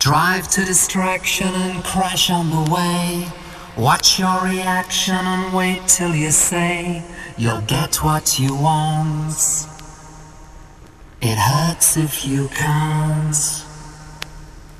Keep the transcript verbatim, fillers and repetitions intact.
Drive to distraction and crash on the way. Watch your reaction and wait till you say you'll get what you want. It hurts if you can't.